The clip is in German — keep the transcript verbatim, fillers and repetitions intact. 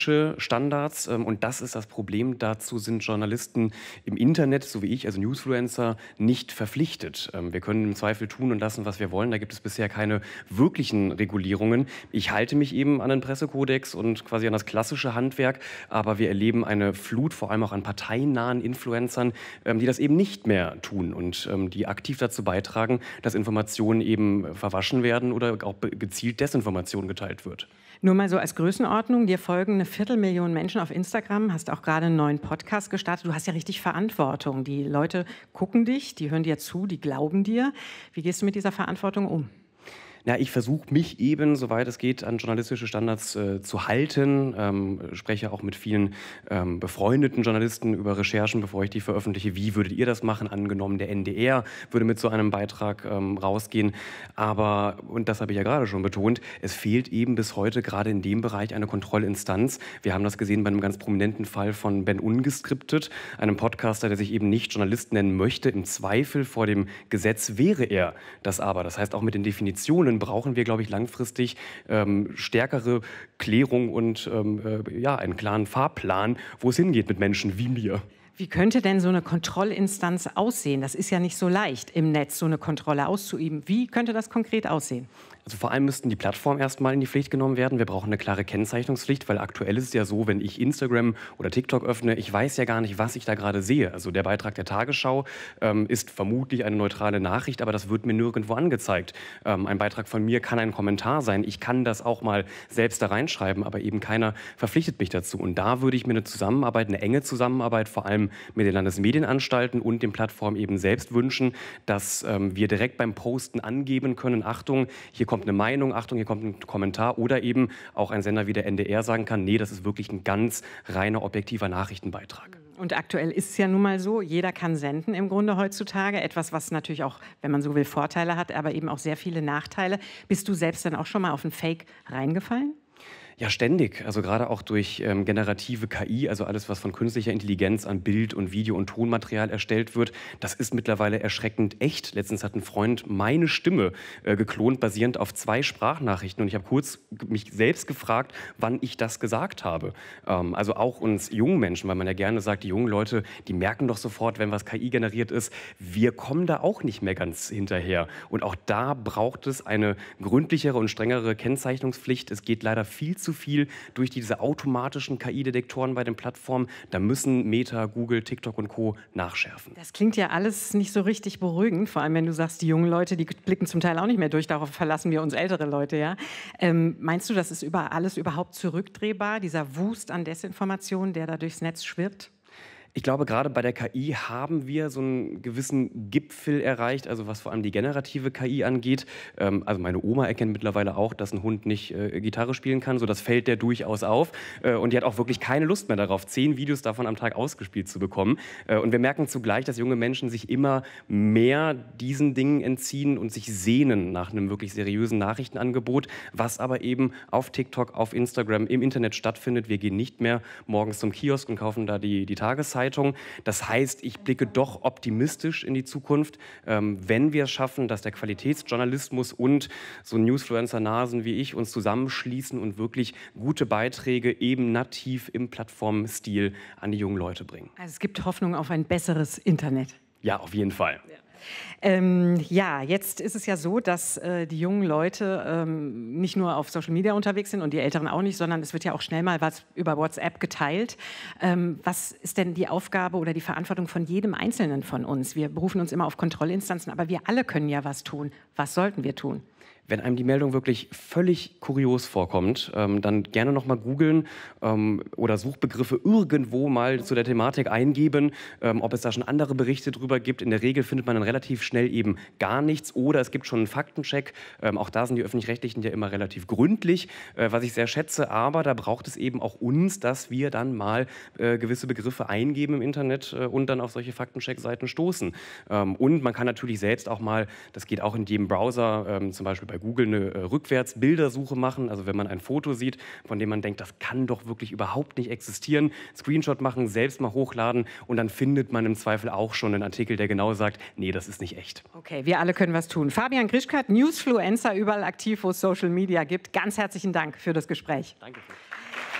Standards, ähm, und das ist das Problem. Dazu sind Journalisten im Internet, so wie ich, also Newsfluencer, nicht verpflichtet. Ähm, wir können im Zweifel tun und lassen, was wir wollen. Da gibt es bisher keine wirklichen Regulierungen. Ich halte mich eben an den Pressekodex und quasi an das klassische Handwerk, aber wir erleben eine Flut, vor allem auch an parteinahen Influencern, ähm, die das eben nicht mehr tun und ähm, die aktiv dazu beitragen, dass Informationen eben verwaschen werden oder auch gezielt Desinformation geteilt wird. Nur mal so als Größenordnung, dir folgen eine Viertelmillion Menschen auf Instagram, hast auch gerade einen neuen Podcast gestartet. Du hast ja richtig Verantwortung. Die Leute gucken dich, die hören dir zu, die glauben dir. Wie gehst du mit dieser Verantwortung um? Ja, ich versuche mich eben, soweit es geht, an journalistische Standards äh, zu halten. Ähm, spreche auch mit vielen ähm, befreundeten Journalisten über Recherchen, bevor ich die veröffentliche. Wie würdet ihr das machen? Angenommen, der N D R würde mit so einem Beitrag ähm, rausgehen. Aber, und das habe ich ja gerade schon betont, es fehlt eben bis heute gerade in dem Bereich eine Kontrollinstanz. Wir haben das gesehen bei einem ganz prominenten Fall von Ben Ungeskriptet, einem Podcaster, der sich eben nicht Journalist nennen möchte. Im Zweifel vor dem Gesetz wäre er das aber. Das heißt, auch mit den Definitionen brauchen wir, glaube ich, langfristig ähm, stärkere Klärung und ähm, äh, ja, einen klaren Fahrplan, wo es hingeht mit Menschen wie mir. Wie könnte denn so eine Kontrollinstanz aussehen? Das ist ja nicht so leicht, im Netz so eine Kontrolle auszuüben. Wie könnte das konkret aussehen? Also vor allem müssten die Plattformen erstmal in die Pflicht genommen werden. Wir brauchen eine klare Kennzeichnungspflicht, weil aktuell ist es ja so, wenn ich Instagram oder TikTok öffne, ich weiß ja gar nicht, was ich da gerade sehe. Also der Beitrag der Tagesschau ähm, ist vermutlich eine neutrale Nachricht, aber das wird mir nirgendwo angezeigt. Ähm, ein Beitrag von mir kann ein Kommentar sein. Ich kann das auch mal selbst da reinschreiben, aber eben keiner verpflichtet mich dazu. Und da würde ich mir eine Zusammenarbeit, eine enge Zusammenarbeit, vor allem mit den Landesmedienanstalten und den Plattformen eben selbst wünschen, dass ähm, wir direkt beim Posten angeben können, Achtung, hier kommt eine Meinung, Achtung, hier kommt ein Kommentar, oder eben auch ein Sender wie der N D R sagen kann, nee, das ist wirklich ein ganz reiner, objektiver Nachrichtenbeitrag. Und aktuell ist es ja nun mal so, jeder kann senden im Grunde heutzutage. Etwas, was natürlich auch, wenn man so will, Vorteile hat, aber eben auch sehr viele Nachteile. Bist du selbst dann auch schon mal auf ein Fake reingefallen? Ja, ständig. Also gerade auch durch ähm, generative K I, also alles, was von künstlicher Intelligenz an Bild- und Video- und Tonmaterial erstellt wird, das ist mittlerweile erschreckend echt. Letztens hat ein Freund meine Stimme äh, geklont, basierend auf zwei Sprachnachrichten. Und ich habe kurz mich selbst gefragt, wann ich das gesagt habe. Ähm, also auch uns jungen Menschen, weil man ja gerne sagt, die jungen Leute, die merken doch sofort, wenn was K I generiert ist. Wir kommen da auch nicht mehr ganz hinterher. Und auch da braucht es eine gründlichere und strengere Kennzeichnungspflicht. Es geht leider viel zu viel durch diese automatischen K I-Detektoren bei den Plattformen. Da müssen Meta, Google, TikTok und Co. nachschärfen. Das klingt ja alles nicht so richtig beruhigend, vor allem wenn du sagst, die jungen Leute, die blicken zum Teil auch nicht mehr durch, darauf verlassen wir uns ältere Leute. Ja? Ähm, meinst du, das ist über alles überhaupt zurückdrehbar, dieser Wust an Desinformation, der da durchs Netz schwirrt? Ich glaube, gerade bei der K I haben wir so einen gewissen Gipfel erreicht, also was vor allem die generative K I angeht. Ähm, also meine Oma erkennt mittlerweile auch, dass ein Hund nicht äh, Gitarre spielen kann, so das fällt der durchaus auf. Äh, und die hat auch wirklich keine Lust mehr darauf, zehn Videos davon am Tag ausgespielt zu bekommen. Äh, und wir merken zugleich, dass junge Menschen sich immer mehr diesen Dingen entziehen und sich sehnen nach einem wirklich seriösen Nachrichtenangebot, was aber eben auf TikTok, auf Instagram, im Internet stattfindet. Wir gehen nicht mehr morgens zum Kiosk und kaufen da die, die Tageszeitung. Das heißt, ich blicke doch optimistisch in die Zukunft, ähm, wenn wir es schaffen, dass der Qualitätsjournalismus und so Newsfluencer-Nasen wie ich uns zusammenschließen und wirklich gute Beiträge eben nativ im Plattformstil an die jungen Leute bringen. Also es gibt Hoffnung auf ein besseres Internet. Ja, auf jeden Fall. Ja. Ähm, ja, jetzt ist es ja so, dass äh, die jungen Leute ähm, nicht nur auf Social Media unterwegs sind und die Älteren auch nicht, sondern es wird ja auch schnell mal was über WhatsApp geteilt. Ähm, was ist denn die Aufgabe oder die Verantwortung von jedem Einzelnen von uns? Wir berufen uns immer auf Kontrollinstanzen, aber wir alle können ja was tun. Was sollten wir tun? Wenn einem die Meldung wirklich völlig kurios vorkommt, ähm, dann gerne noch mal googeln ähm, oder Suchbegriffe irgendwo mal zu der Thematik eingeben, ähm, ob es da schon andere Berichte drüber gibt. In der Regel findet man dann relativ schnell eben gar nichts oder es gibt schon einen Faktencheck. Ähm, auch da sind die Öffentlich-Rechtlichen ja immer relativ gründlich, äh, was ich sehr schätze. Aber da braucht es eben auch uns, dass wir dann mal äh, gewisse Begriffe eingeben im Internet äh, und dann auf solche Faktencheck-Seiten stoßen. Ähm, und man kann natürlich selbst auch mal, das geht auch in jedem Browser, ähm, zum Beispiel bei Google eine äh, Rückwärts-Bildersuche machen. Also wenn man ein Foto sieht, von dem man denkt, das kann doch wirklich überhaupt nicht existieren, Screenshot machen, selbst mal hochladen und dann findet man im Zweifel auch schon einen Artikel, der genau sagt, nee, das ist nicht echt. Okay, wir alle können was tun. Fabian Grischkat, Newsfluencer, überall aktiv, wo es Social Media gibt. Ganz herzlichen Dank für das Gespräch. Danke.